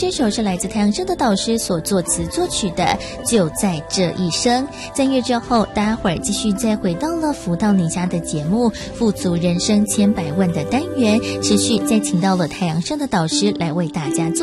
这首是来自太阳升的导师所作词作曲的《就在这一生》。在乐之后，待会儿继续再回到了福到你家的节目，富足人生千百万的单元，持续再请到了太阳升的导师来为大家做